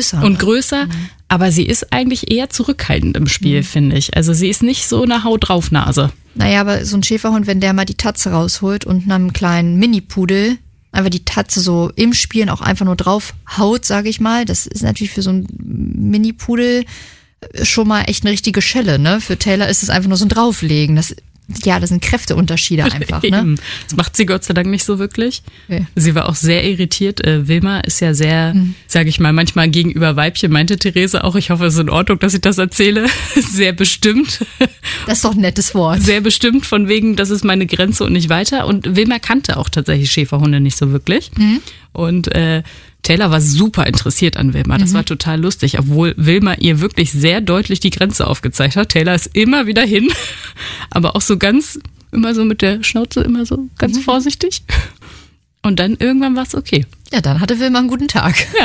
größer. Und größer, aber sie ist eigentlich eher zurückhaltend im Spiel, finde ich. Also sie ist nicht so eine Haut-drauf-Nase. Naja, aber so ein Schäferhund, wenn der mal die Tatze rausholt und einem kleinen Mini-Pudel einfach die Tatze so im Spielen auch einfach nur drauf haut, sage ich mal, das ist natürlich für so ein Mini-Pudel schon mal echt eine richtige Schelle, ne? Für Taylor ist es einfach nur so ein Drauflegen. Das sind Kräfteunterschiede einfach, ne? Das macht sie Gott sei Dank nicht so wirklich. Okay. Sie war auch sehr irritiert. Wilma ist ja sehr, sage ich mal, manchmal gegenüber Weibchen, meinte Therese auch, ich hoffe, es ist in Ordnung, dass ich das erzähle, sehr bestimmt. Das ist doch ein nettes Wort. Sehr bestimmt von wegen, das ist meine Grenze und nicht weiter. Und Wilma kannte auch tatsächlich Schäferhunde nicht so wirklich. Und Taylor war super interessiert an Wilma. Das war total lustig, obwohl Wilma ihr wirklich sehr deutlich die Grenze aufgezeigt hat. Taylor ist immer wieder hin, aber auch so ganz, immer so mit der Schnauze, immer so ganz vorsichtig. Und dann irgendwann war es okay. Ja, dann hatte Wilma einen guten Tag. Ja.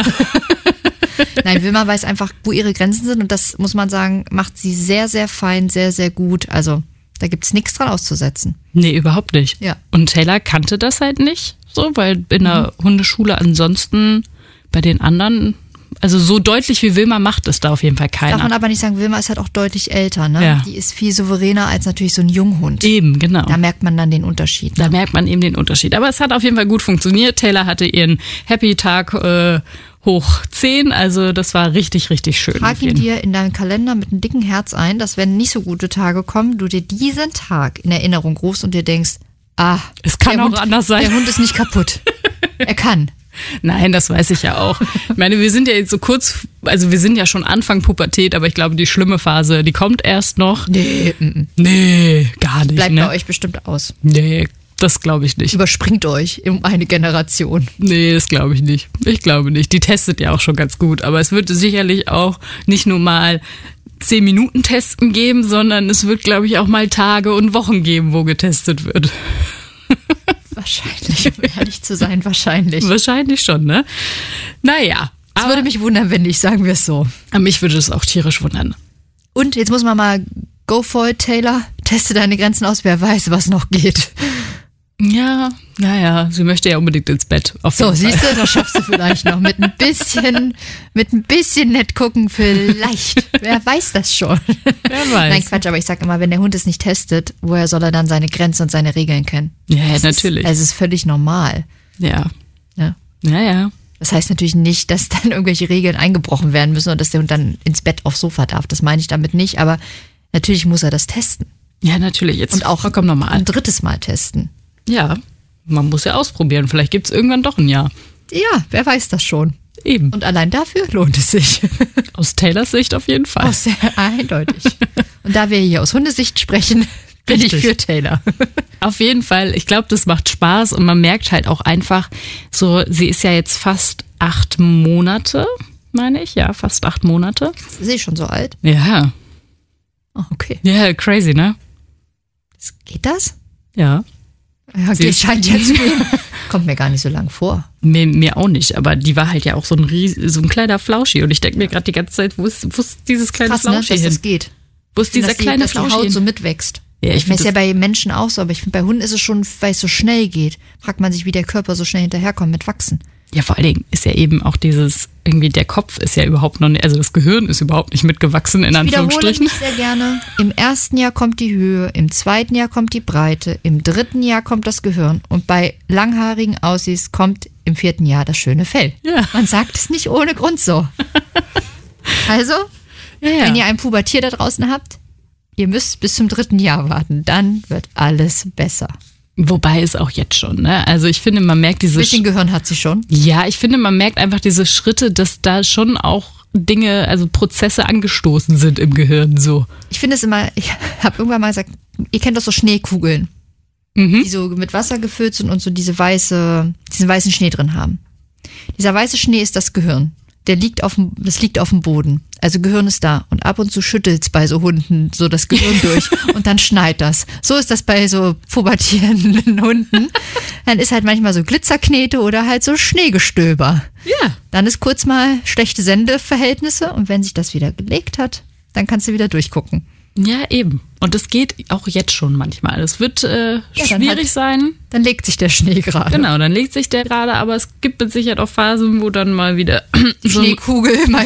Nein, Wilma weiß einfach, wo ihre Grenzen sind und das, muss man sagen, macht sie sehr, sehr fein, sehr, sehr gut. Also da gibt's nichts dran auszusetzen. Nee, überhaupt nicht. Ja. Und Taylor kannte das halt nicht so, weil in der Hundeschule ansonsten bei den anderen, also so deutlich wie Wilma macht es da auf jeden Fall keiner. Darf man aber nicht sagen, Wilma ist halt auch deutlich älter, ne? Ja. Die ist viel souveräner als natürlich so ein Junghund. Eben, genau. Da merkt man dann den Unterschied. Da merkt man eben den Unterschied. Aber es hat auf jeden Fall gut funktioniert. Taylor hatte ihren Happy-Tag hoch 10, also das war richtig, richtig schön. Trag ihn dir in deinen Kalender mit einem dicken Herz ein, dass wenn nicht so gute Tage kommen, du dir diesen Tag in Erinnerung rufst und dir denkst, es kann auch anders sein. Der Hund ist nicht kaputt. Er kann. Nein, das weiß ich ja auch. Ich meine, wir sind ja jetzt so kurz, also wir sind ja schon Anfang Pubertät, aber ich glaube, die schlimme Phase, die kommt erst noch. Nee, gar nicht. Bleibt bei euch bestimmt aus. Nee, das glaube ich nicht. Überspringt euch um eine Generation. Nee, das glaube ich nicht. Ich glaube nicht. Die testet ja auch schon ganz gut, aber es wird sicherlich auch nicht nur mal 10 Minuten Testen geben, sondern es wird, glaube ich, auch mal Tage und Wochen geben, wo getestet wird. Wahrscheinlich, um ehrlich zu sein, wahrscheinlich. Wahrscheinlich schon, ne? Naja. Es würde mich wundern, wenn nicht, sagen wir es so. Aber mich würde es auch tierisch wundern. Und jetzt muss man mal go for it, Taylor. Teste deine Grenzen aus, wer weiß, was noch geht. Ja, naja, sie möchte ja unbedingt ins Bett. So, siehst du, das schaffst du vielleicht noch. Mit ein bisschen nett gucken, vielleicht. Wer weiß das schon? Wer weiß. Nein, Quatsch, aber ich sag immer, wenn der Hund es nicht testet, woher soll er dann seine Grenzen und seine Regeln kennen? Ja, natürlich. Es ist völlig normal. Ja. Ja. Ja. Das heißt natürlich nicht, dass dann irgendwelche Regeln eingebrochen werden müssen und dass der Hund dann ins Bett aufs Sofa darf. Das meine ich damit nicht, aber natürlich muss er das testen. Ja, natürlich. Jetzt und auch vollkommen normal. Ein drittes Mal testen. Ja, man muss ja ausprobieren. Vielleicht gibt es irgendwann doch ein Jahr. Ja, wer weiß das schon. Eben. Und allein dafür lohnt es sich. Aus Taylors Sicht auf jeden Fall. Eindeutig. Und da wir hier aus Hundesicht sprechen, bin ich für Taylor. Auf jeden Fall. Ich glaube, das macht Spaß und man merkt halt auch einfach so, sie ist ja jetzt fast 8 Monate, meine ich. Ja, fast 8 Monate. Ist sie schon so alt? Ja. Oh, okay. Ja, crazy, ne? Geht das? Ja. Ja, okay, scheint ja zu gehen. Kommt mir gar nicht so lang vor. Mir auch nicht, aber die war halt ja auch so ein kleiner Flauschi und ich denke mir gerade die ganze Zeit, wo ist dieses kleine Krass, Flauschi ne, dass hin? das geht. Wo ist dieser kleine dass Flauschi die Haut hin? so mitwächst. Ja, ich Das ist ja bei Menschen auch so, aber ich finde, bei Hunden ist es schon, weil es so schnell geht, fragt man sich, wie der Körper so schnell hinterherkommt mit Wachsen. Ja, vor allen Dingen ist ja eben auch irgendwie der Kopf ist ja überhaupt noch nicht, also das Gehirn ist überhaupt nicht mitgewachsen, in Anführungsstrichen. Ich wiederhole mich sehr gerne. Im ersten Jahr kommt die Höhe, im zweiten Jahr kommt die Breite, im dritten Jahr kommt das Gehirn und bei langhaarigen Aussies kommt im 4. Jahr das schöne Fell. Ja. Man sagt es nicht ohne Grund so. Also, wenn ihr ein Pubertier da draußen habt, ihr müsst bis zum 3. Jahr warten, dann wird alles besser. Wobei es auch jetzt schon, ne? Also ich finde, man merkt diese... Ein bisschen Gehirn hat sie schon. Ja, ich finde, man merkt einfach diese Schritte, dass da schon auch Dinge, also Prozesse angestoßen sind im Gehirn, so. Ich finde es immer, ich habe irgendwann mal gesagt, ihr kennt doch so Schneekugeln, die so mit Wasser gefüllt sind und so diesen weißen Schnee drin haben. Dieser weiße Schnee ist das Gehirn. Das liegt auf dem Boden. Also Gehirn ist da. Und ab und zu schüttelt's bei so Hunden so das Gehirn durch. Und dann schneit das. So ist das bei so pubertierenden Hunden. Dann ist halt manchmal so Glitzerknete oder halt so Schneegestöber. Ja. Dann ist kurz mal schlechte Sendeverhältnisse. Und wenn sich das wieder gelegt hat, dann kannst du wieder durchgucken. Ja, eben. Und das geht auch jetzt schon manchmal. Es wird schwierig sein. Dann legt sich der Schnee gerade. Genau, dann legt sich der gerade, aber es gibt mit Sicherheit auch Phasen, wo dann mal wieder Schneekugel mal